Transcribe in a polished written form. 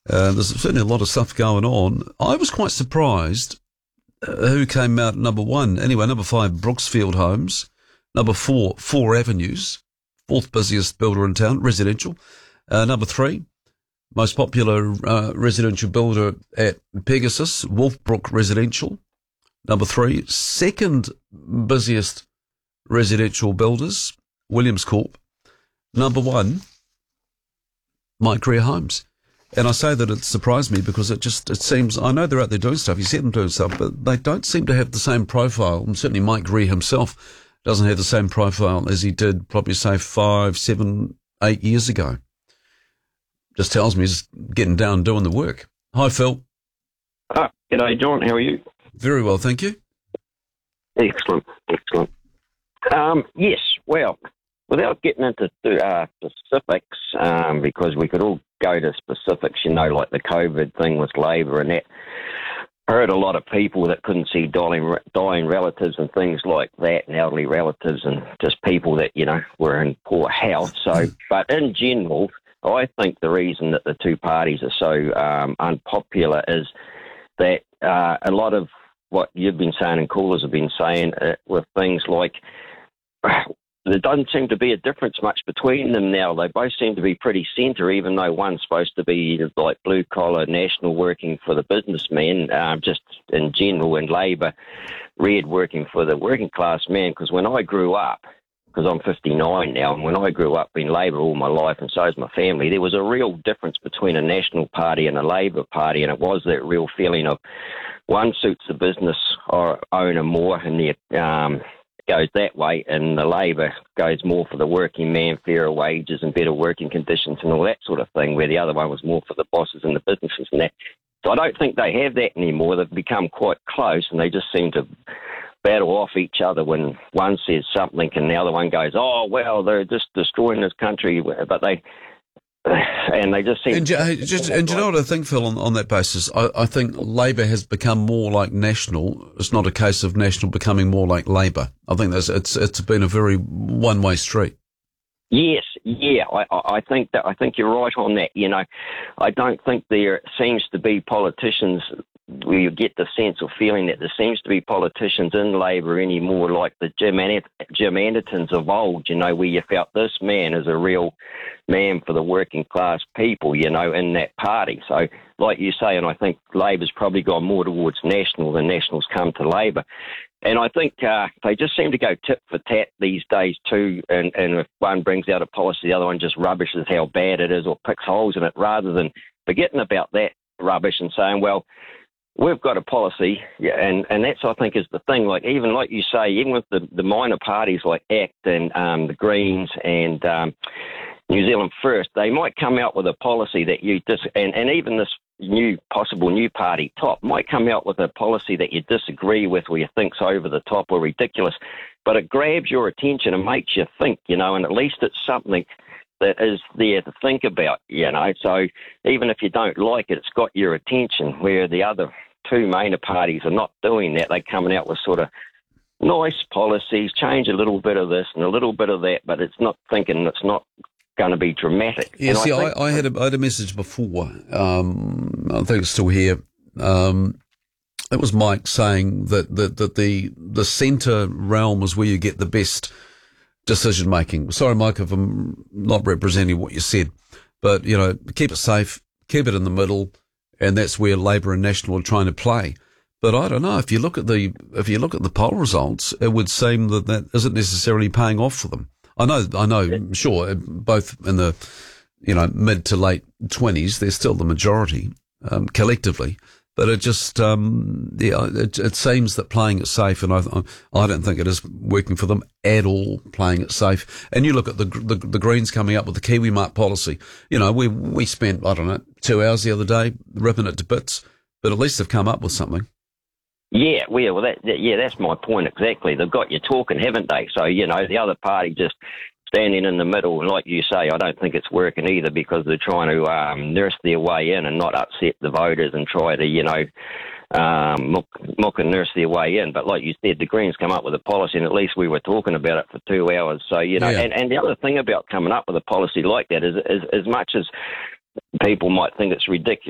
There's certainly a lot of stuff going on. I was quite surprised who came out number one. Anyway, number 5, Brooksfield Homes. Number 4, 4 Avenues, fourth busiest builder in town, residential. Number 3, most popular residential builder at Pegasus, Wolfbrook Residential. Number 3, second busiest residential builders, Williams Corp. Number 1, Mike Greer Homes. And I say that it surprised me because it seems, I know they're out there doing stuff, you see them doing stuff, but they don't seem to have the same profile. And certainly Mike Greer himself doesn't have the same profile as he did probably say 5, 7, 8 years ago. Just tells me he's getting down and doing the work. Hi, Phil. G'day, John. How are you? Very well, thank you. Excellent. Yes, well, without getting into specifics, because we could all go to specifics, like the COVID thing with Labor and that. I heard a lot of people that couldn't see dying relatives and things like that, and elderly relatives and just people that, were in poor health. So, but in general, I think the reason that the two parties are so unpopular is that a lot of what you've been saying and callers have been saying with things like there doesn't seem to be a difference much between them now. They both seem to be pretty centre, even though one's supposed to be like blue-collar, national, working for the businessman, just in general, and Labor, red, working for the working-class man. Because when I grew up, because I'm 59 now, and when I grew up in Labor all my life, and so is my family, there was a real difference between a National Party and a Labor Party, and it was that real feeling of one suits the business or owner more, and the goes that way, and the Labor goes more for the working man, fairer wages and better working conditions and all that sort of thing, where the other one was more for the bosses and the businesses and that. So I don't think they have that anymore. They've become quite close, and they just seem to battle off each other when one says something and the other one goes, oh, well, they're just destroying this country, but they just seem... And do you know what I think, Phil, on that basis? I think Labor has become more like National. It's not a case of National becoming more like Labor. I think it's been a very one-way street. Yes, yeah, I think you're right on that. I don't think there seems to be politicians where you get the sense or feeling that there seems to be politicians in Labor anymore like the Jim Andertons of old, where you felt this man is a real man for the working class people, in that party. So, like you say, and I think Labor's probably gone more towards National than National's come to Labor. And I think they just seem to go tit for tat these days too, and if one brings out a policy, the other one just rubbishes how bad it is or picks holes in it, rather than forgetting about that rubbish and saying, well, we've got a policy, and that's, I think, is the thing. Like, even like you say, even with the minor parties like ACT and the Greens and New Zealand First, they might come out with a policy that you and even this possible new party top might come out with a policy that you disagree with or you think's over the top or ridiculous, but it grabs your attention and makes you think, and at least it's something that is there to think about, So even if you don't like it, it's got your attention, where the other two major parties are not doing that. They're coming out with sort of nice policies, change a little bit of this and a little bit of that, but it's not thinking it's not going to be dramatic. Yeah, see, I had a message before. I think it's still here. It was Mike saying that the centre realm is where you get the best decision making. Sorry, Mike, if I'm not representing what you said, but keep it safe, keep it in the middle, and that's where Labor and National are trying to play. But I don't know, if you look at the poll results, it would seem that isn't necessarily paying off for them. I know, sure, both in the mid to late 20s, they're still the majority collectively. But it just, it seems that playing it safe, and I don't think it is working for them at all, playing it safe. And you look at the Greens coming up with the Kiwi Mark policy. We spent, 2 hours the other day ripping it to bits, but at least they've come up with something. Yeah, well, that's my point exactly. They've got you talking, haven't they? So, the other party just standing in the middle, and like you say, I don't think it's working either, because they're trying to nurse their way in and not upset the voters and try to, mock and nurse their way in. But like you said, the Greens come up with a policy, and at least we were talking about it for 2 hours. So, and the other thing about coming up with a policy like that is as much as people might think it's ridiculous